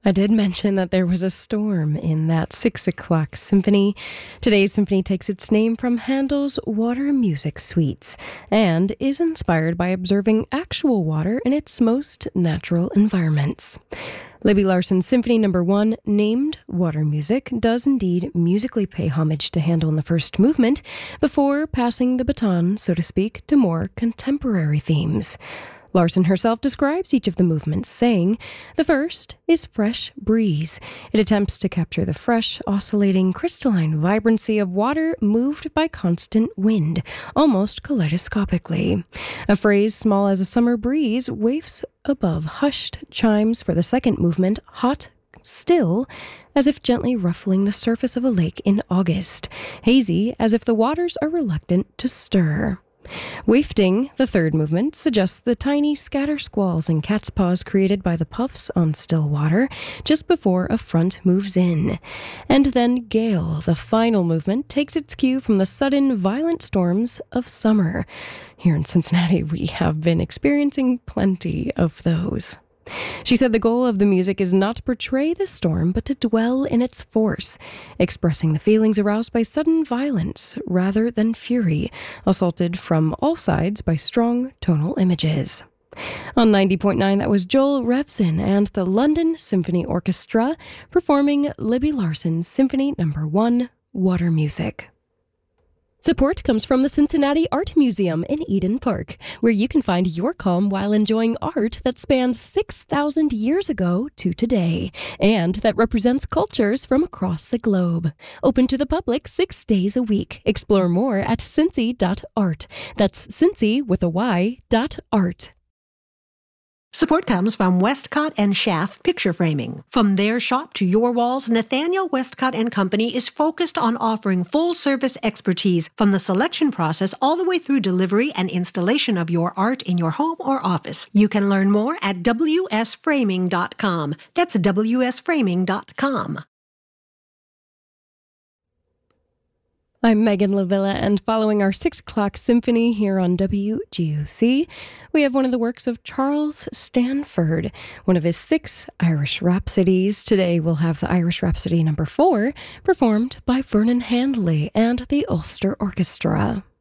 I did mention that there was a storm in that 6 o'clock symphony. Today's symphony takes its name from Handel's Water Music Suites and is inspired by observing actual water in its most natural environments. Libby Larson's Symphony No. 1, named Water Music, does indeed musically pay homage to Handel in the first movement before passing the baton, so to speak, to more contemporary themes. Larson herself describes each of the movements, saying, "The first is Fresh Breeze. It attempts to capture the fresh, oscillating, crystalline vibrancy of water moved by constant wind, almost kaleidoscopically. A phrase small as a summer breeze wafts above hushed chimes for the second movement, hot, still, as if gently ruffling the surface of a lake in August, hazy as if the waters are reluctant to stir. Wafting, the third movement, suggests the tiny scatter squalls and cat's paws created by the puffs on still water just before a front moves in. And then Gale, the final movement, takes its cue from the sudden violent storms of summer. Here in Cincinnati, we have been experiencing plenty of those." She said the goal of the music is not to portray the storm, but to dwell in its force, expressing the feelings aroused by sudden violence rather than fury, assaulted from all sides by strong tonal images. On 90.9, that was Joel Revson and the London Symphony Orchestra performing Libby Larson's Symphony No. 1, Water Music. Support comes from the Cincinnati Art Museum in Eden Park, where you can find your calm while enjoying art that spans 6,000 years ago to today, and that represents cultures from across the globe. Open to the public 6 days a week. Explore more at cincy.art. That's Cincy with a Y.art. Support comes from Westcott and Schaff Picture Framing. From their shop to your walls, Nathaniel Westcott and Company is focused on offering full-service expertise from the selection process all the way through delivery and installation of your art in your home or office. You can learn more at wsframing.com. That's wsframing.com. I'm Megan Lavilla, and following our 6 o'clock symphony here on WGUC, we have one of the works of Charles Stanford, one of his 6 Irish Rhapsodies. Today we'll have the Irish Rhapsody No. 4, performed by Vernon Handley and the Ulster Orchestra.